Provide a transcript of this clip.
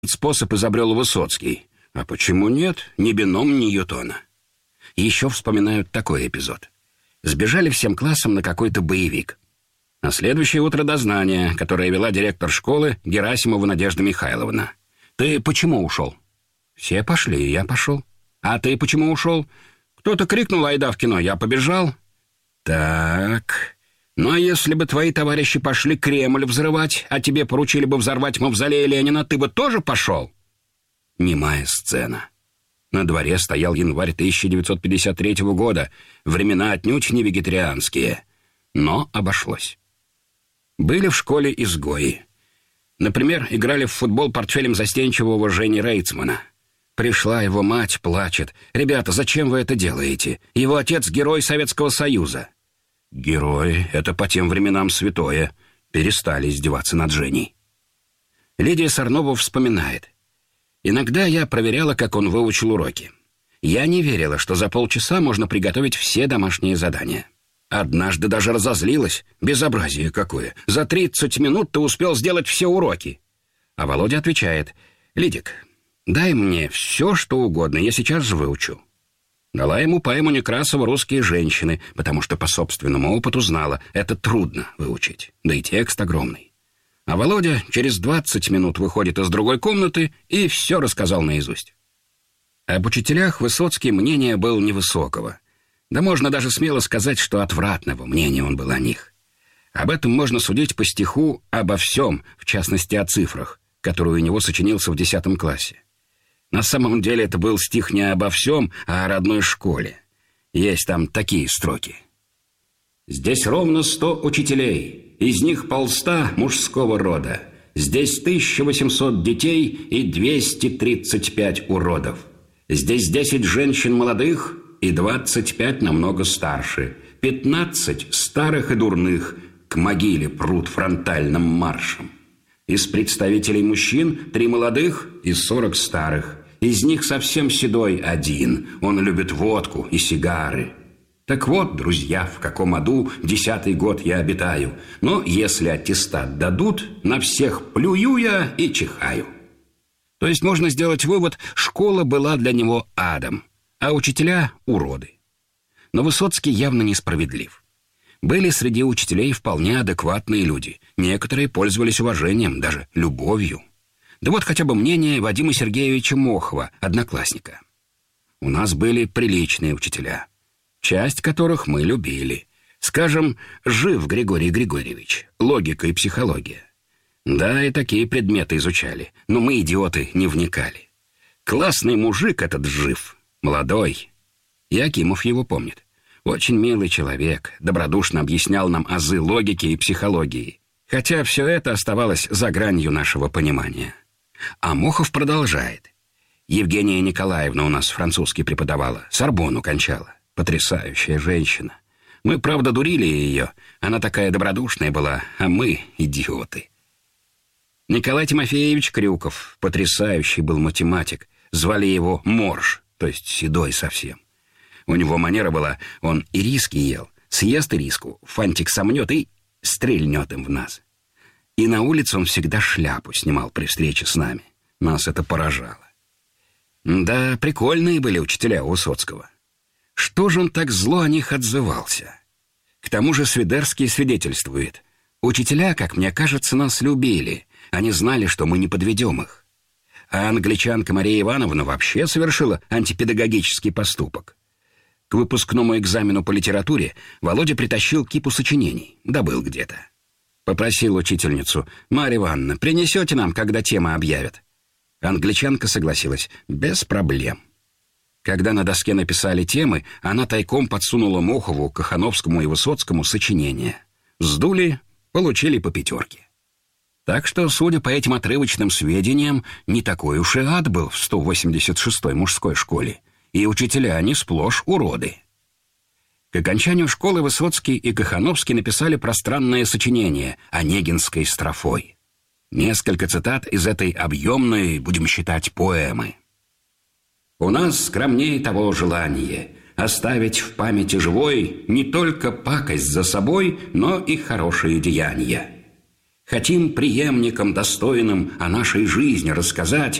способ изобрел Высоцкий. А почему нет? Ни бином, ни Ньютона. Еще вспоминают такой эпизод. Сбежали всем классом на какой-то боевик. На следующее утро дознание, которое вела директор школы Герасимова Надежда Михайловна. «Ты почему ушел?» «Все пошли, и я пошел». «А ты почему ушел?» «Кто-то крикнул: айда в кино, я побежал». «Так... Ну а если бы твои товарищи пошли Кремль взрывать, а тебе поручили бы взорвать мавзолей Ленина, ты бы тоже пошел?» Немая сцена. На дворе стоял январь 1953 года. Времена отнюдь не вегетарианские. Но обошлось. Были в школе изгои. Например, играли в футбол портфелем застенчивого Жени Рейцмана. Пришла его мать, плачет. «Ребята, зачем вы это делаете? Его отец — герой Советского Союза». Герой — это по тем временам святое. Перестали издеваться над Женей. Лидия Сорнова вспоминает. «Иногда я проверяла, как он выучил уроки. Я не верила, что за полчаса можно приготовить все домашние задания. Однажды даже разозлилась. Безобразие какое. За 30 минут ты успел сделать все уроки». А Володя отвечает. «Лидик, дай мне все, что угодно, я сейчас же выучу». Дала ему поэму Некрасова «Русские женщины», потому что по собственному опыту знала, это трудно выучить, да и текст огромный. А Володя через 20 минут выходит из другой комнаты и все рассказал наизусть. Об учителях Высоцкий мнения был невысокого. Да можно даже смело сказать, что отвратного мнения он был о них. Об этом можно судить по стиху «Обо всем», в частности о цифрах, который у него сочинился в 10 классе. На самом деле это был стих не обо всем, а о родной школе. Есть там такие строки. «Здесь ровно 100 учителей, из них 100 мужского рода. Здесь 1800 детей и 235 уродов. Здесь 10 женщин молодых и 25 намного старше. 15 старых и дурных к могиле прут фронтальным маршем. Из представителей мужчин 3 молодых и 40 старых. Из них совсем седой один, он любит водку и сигары. Так вот, друзья, в каком аду 10-й год я обитаю. Но если аттестат дадут, на всех плюю я и чихаю». То есть можно сделать вывод, школа была для него адом, а учителя — уроды. Но Высоцкий явно несправедлив. Были среди учителей вполне адекватные люди. Некоторые пользовались уважением, даже любовью. Да вот хотя бы мнение Вадима Сергеевича Мохова, одноклассника. У нас были приличные учителя, часть которых мы любили. Скажем, Жив Григорий Григорьевич, логика и психология. Да, и такие предметы изучали, но мы, идиоты, не вникали. Классный мужик этот Жив, молодой. Якимов его помнит. Очень милый человек, добродушно объяснял нам азы логики и психологии. Хотя все это оставалось за гранью нашего понимания. А Мохов продолжает. Евгения Николаевна у нас французский преподавала, Сорбонну кончала. Потрясающая женщина. Мы, правда, дурили ее. Она такая добродушная была, а мы — идиоты. Николай Тимофеевич Крюков, потрясающий был математик. Звали его Морж, то есть седой совсем. У него манера была, он ириски ел, съест ириску, фантик сомнет и стрельнет им в нас. И на улице он всегда шляпу снимал при встрече с нами. Нас это поражало. Да, прикольные были учителя Высоцкого. Что же он так зло о них отзывался? К тому же Свидерский свидетельствует. Учителя, как мне кажется, нас любили. Они знали, что мы не подведем их. А англичанка Мария Ивановна вообще совершила антипедагогический поступок. К выпускному экзамену по литературе Володя притащил кипу сочинений. Добыл где-то. Попросил учительницу: «Марья Ивановна, принесете нам, когда темы объявят?» Англичанка согласилась. Без проблем. Когда на доске написали темы, она тайком подсунула Мохову, Кахановскому и Высоцкому сочинения. Сдули, получили по 5. Так что, судя по этим отрывочным сведениям, не такой уж и ад был в 186-й мужской школе. И учителя не сплошь уроды. К окончанию школы Высоцкий и Кахановский написали пространное сочинение «Онегинской строфой». Несколько цитат из этой объемной, будем считать, поэмы. «У нас скромнее того желание оставить в памяти живой не только пакость за собой, но и хорошие деяния. Хотим преемникам достойным о нашей жизни рассказать